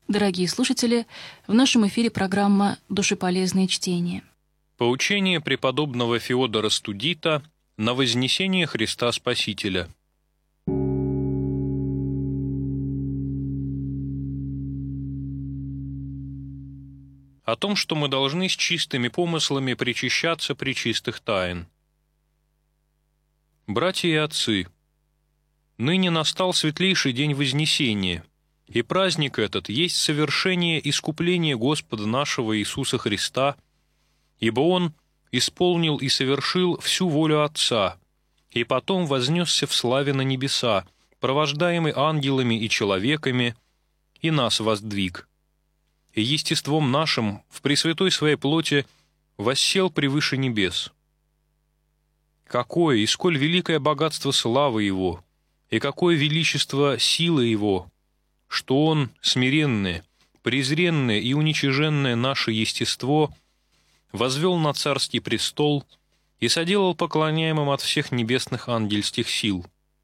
Дорогие слушатели, в нашем эфире программа «Душеполезные чтения». Поучение преподобного Феодора Студита на вознесение Христа Спасителя. О том, что мы должны с чистыми помыслами причащаться пречистых тайн. Братья и отцы, ныне настал светлейший день Вознесения, и праздник этот есть совершение искупления Господа нашего Иисуса Христа, ибо Он исполнил и совершил всю волю Отца, и потом вознесся в славе на небеса, провождаемый ангелами и человеками, и нас воздвиг. И естеством нашим в пресвятой своей плоти воссел превыше небес. Какое и сколь великое богатство славы Его, и какое величество силы Его, что Он, смиренное, презренное и уничиженное наше естество, возвел на царский престол и соделал поклоняемым от всех небесных ангельских сил.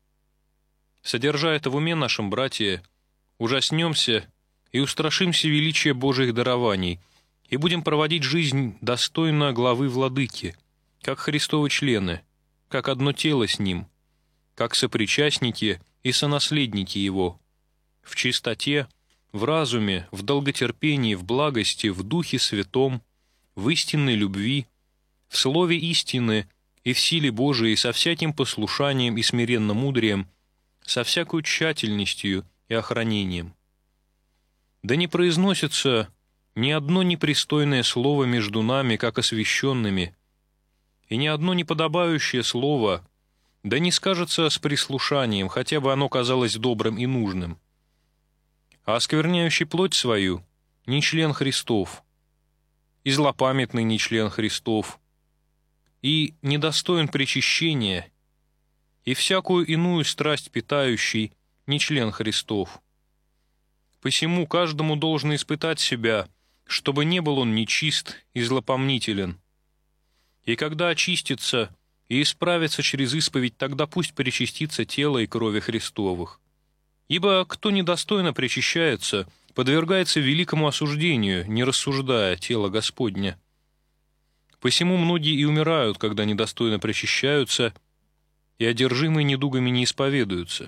Содержа это в уме нашим, братья, ужаснемся и устрашимся величия Божьих дарований, и будем проводить жизнь достойно главы владыки, как Христовы члены, как одно тело с Ним, как сопричастники и сонаследники Его, в чистоте, в разуме, в долготерпении, в благости, в Духе Святом, в истинной любви, в слове истины и в силе Божией со всяким послушанием и смиренным мудрием, со всякой тщательностью и охранением. Да не произносится ни одно непристойное слово между нами, как освященными, и ни одно неподобающее слово, да не скажется с прислушанием, хотя бы оно казалось добрым и нужным. А оскверняющий плоть свою не член Христов, и злопамятный не член Христов, и недостоин причащения, и всякую иную страсть питающий не член Христов. Посему каждому должно испытать себя, чтобы не был он нечист и злопомнителен. И когда очистится и исправится через исповедь, тогда пусть причастится тело и крови Христовых. Ибо кто недостойно причащается, подвергается великому осуждению, не рассуждая тело Господня. Посему многие и умирают, когда недостойно причащаются, и одержимые недугами не исповедуются.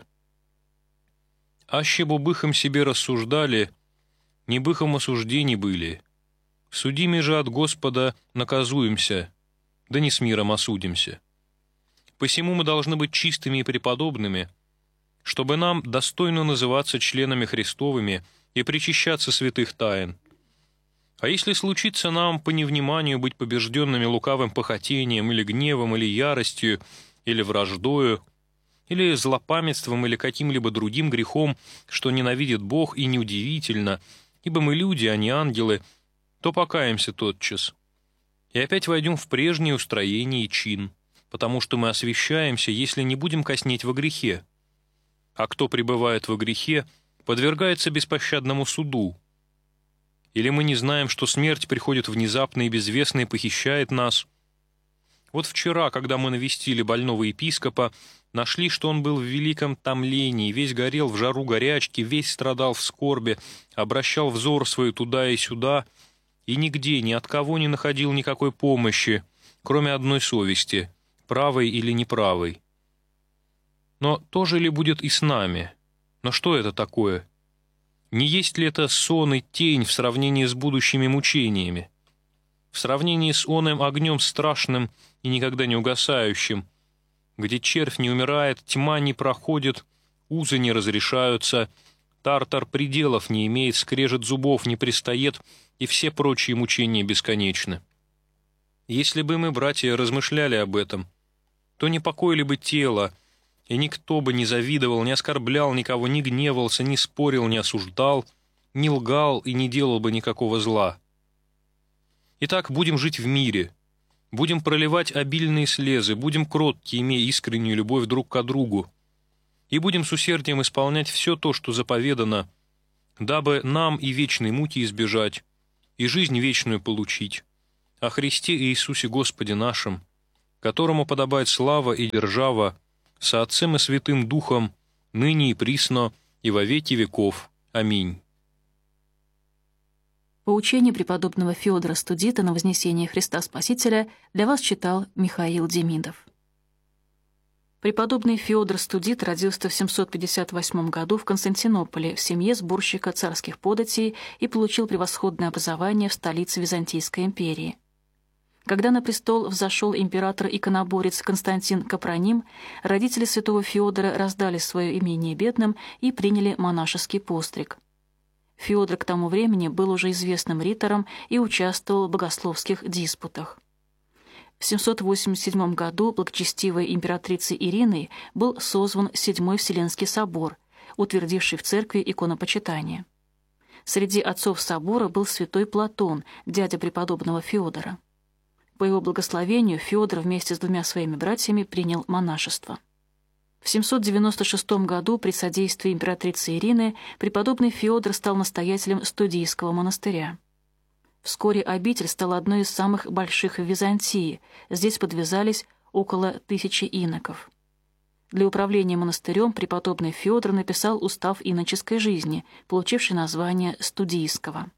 Аще бы быхом себе рассуждали, не быхом осуждений были. Судими же от Господа наказуемся, да не с миром осудимся. Посему мы должны быть чистыми и преподобными, чтобы нам достойно называться членами Христовыми и причащаться святых тайн. А если случится нам по невниманию быть побежденными лукавым похотением или гневом, или яростью, или враждою, или злопамятством, или каким-либо другим грехом, что ненавидит Бог, и неудивительно, ибо мы люди, а не ангелы, то покаемся тотчас. И опять войдем в прежнее устроение и чин, потому что мы освящаемся, если не будем коснеть во грехе. А кто пребывает во грехе, подвергается беспощадному суду. Или мы не знаем, что смерть приходит внезапно и безвестно и похищает нас? Вот вчера, когда мы навестили больного епископа, нашли, что он был в великом томлении, весь горел в жару горячки, весь страдал в скорби, обращал взор свой туда и сюда, и нигде, ни от кого не находил никакой помощи, кроме одной совести, правой или неправой. Но то же ли будет и с нами? Но что это такое? Не есть ли это сон и тень в сравнении с будущими мучениями? В сравнении с оным огнем страшным и никогда не угасающим, где червь не умирает, тьма не проходит, узы не разрешаются, тартар пределов не имеет, скрежет зубов не пристает, и все прочие мучения бесконечны. Если бы мы, братья, размышляли об этом, то не покоили бы тело, и никто бы не завидовал, не оскорблял никого, не гневался, не спорил, не осуждал, не лгал и не делал бы никакого зла. Итак, будем жить в мире, будем проливать обильные слезы, будем кротки, имея искреннюю любовь друг к другу, и будем с усердием исполнять все то, что заповедано, дабы нам и вечной муки избежать, и жизнь вечную получить, о Христе Иисусе Господе нашим, которому подобает слава и держава, со Отцем и Святым Духом, ныне и присно, и во веки веков. Аминь. Поучение преподобного Феодора Студита на вознесение Христа Спасителя для вас читал Михаил Демидов. Преподобный Феодор Студит родился в 758 году в Константинополе в семье сборщика царских податей и получил превосходное образование в столице Византийской империи. Когда на престол взошел император-иконоборец Константин Капроним, родители святого Феодора раздали свое имение бедным и приняли монашеский постриг. Феодор к тому времени был уже известным ритором и участвовал в богословских диспутах. В 787 году благочестивой императрицей Ириной был созван Седьмой Вселенский собор, утвердивший в церкви иконопочитание. Среди отцов собора был святой Платон, дядя преподобного Феодора. По его благословению Феодор вместе с двумя своими братьями принял монашество. В 796 году при содействии императрицы Ирины преподобный Феодор стал настоятелем Студийского монастыря. Вскоре обитель стала одной из самых больших в Византии. Здесь подвязались около 1000 иноков. Для управления монастырем преподобный Феодор написал устав иноческой жизни, получивший название Студийского.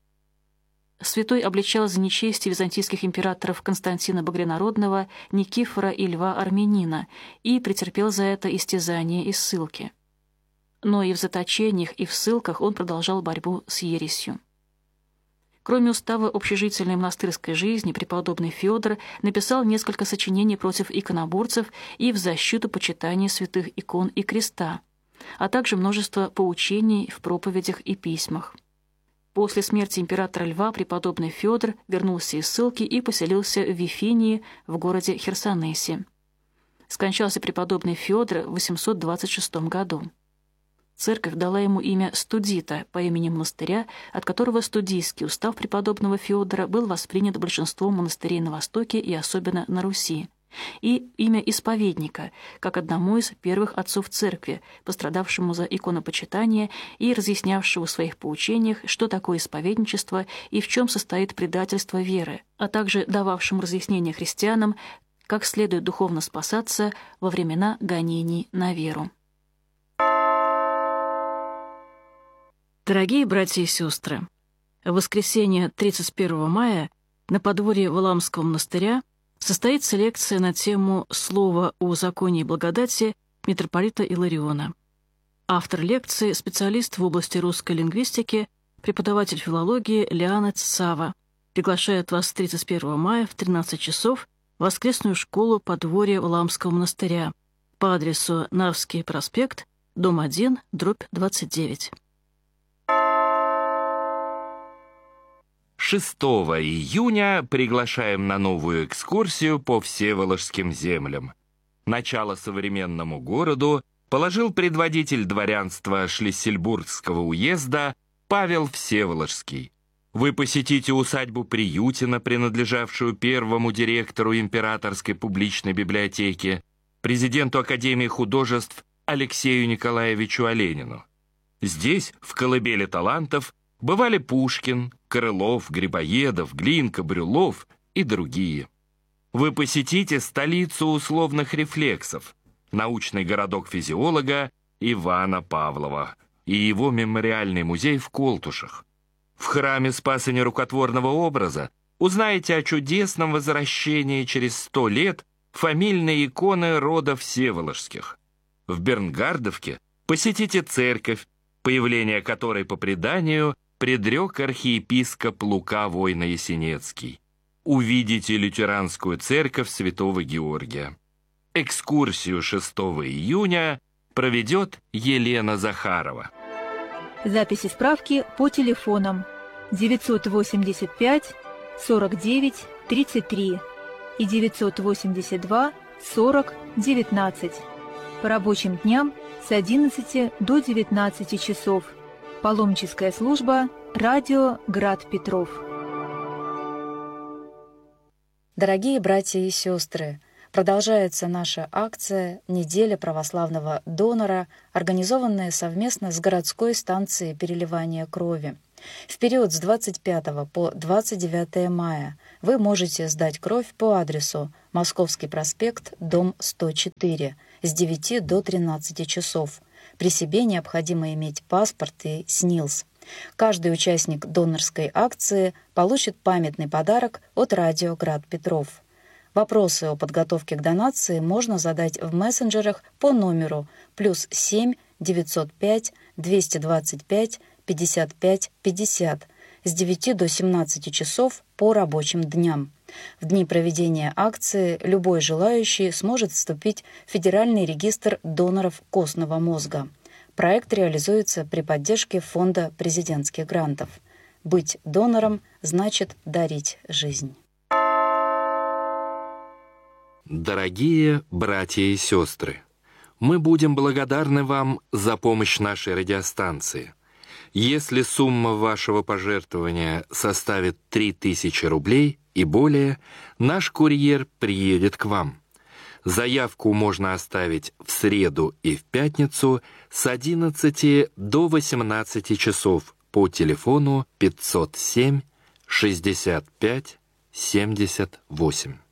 Святой обличал за нечестие византийских императоров Константина Багрянародного, Никифора и Льва Армянина и претерпел за это истязание и ссылки. Но и в заточениях, и в ссылках он продолжал борьбу с ересью. Кроме устава общежительной монастырской жизни, преподобный Феодор написал несколько сочинений против иконоборцев и в защиту почитания святых икон и креста, а также множество поучений в проповедях и письмах. После смерти императора Льва преподобный Феодор вернулся из ссылки и поселился в Вифинии в городе Херсонесе. Скончался преподобный Феодор в 826 году. Церковь дала ему имя Студита по имени монастыря, от которого студийский устав преподобного Феодора был воспринят большинством монастырей на Востоке и особенно на Руси, и имя исповедника, как одному из первых отцов церкви, пострадавшему за иконопочитание и разъяснявшего в своих поучениях, что такое исповедничество и в чем состоит предательство веры, а также дававшему разъяснения христианам, как следует духовно спасаться во времена гонений на веру. Дорогие братья и сестры, в воскресенье 31 мая на подворье Валаамского монастыря состоится лекция на тему «Слово о законе и благодати» митрополита Илариона. Автор лекции – специалист в области русской лингвистики, преподаватель филологии Лиана Цава. Приглашает вас 31 мая в 13 часов в воскресную школу подворья Валаамского монастыря по адресу Нарвский проспект, дом 1, дробь 29. 6 июня приглашаем на новую экскурсию по Всеволожским землям. Начало современному городу положил предводитель дворянства Шлиссельбургского уезда Павел Всеволожский. Вы посетите усадьбу Приютина, принадлежавшую первому директору Императорской публичной библиотеки, президенту Академии художеств Алексею Николаевичу Оленину. Здесь, в колыбели талантов, бывали Пушкин, Крылов, Грибоедов, Глинка, Брюлов и другие. Вы посетите столицу условных рефлексов, научный городок физиолога Ивана Павлова и его мемориальный музей в Колтушах. В храме Спаса Нерукотворного образа узнаете о чудесном возвращении через 100 лет фамильной иконы рода Всеволожских. В Бернгардовке посетите церковь, появление которой по преданию предрек архиепископ Лука Войно-Ясенецкий. Увидите лютеранскую церковь Святого Георгия. Экскурсию 6 июня проведет Елена Захарова. Записи справки по телефонам 985 49 33 и 982 40 19. По рабочим дням с 11 до 19 часов. Паломническая служба «Радио Град Петров». Дорогие братья и сестры, продолжается наша акция «Неделя православного донора», организованная совместно с городской станцией переливания крови. В период с 25 по 29 мая вы можете сдать кровь по адресу Московский проспект, дом 104, с 9 до 13 часов. При себе необходимо иметь паспорт и СНИЛС. Каждый участник донорской акции получит памятный подарок от радио «Град Петров». Вопросы о подготовке к донации можно задать в мессенджерах по номеру +7 905 225 55 50 с 9 до 17 часов по рабочим дням. В дни проведения акции любой желающий сможет вступить в Федеральный регистр доноров костного мозга. Проект реализуется при поддержке Фонда президентских грантов. Быть донором значит дарить жизнь. Дорогие братья и сестры, мы будем благодарны вам за помощь нашей радиостанции. Если сумма вашего пожертвования составит 3000 рублей и более, наш курьер приедет к вам. Заявку можно оставить в среду и в пятницу с 11 до 18 часов по телефону 507 65 78.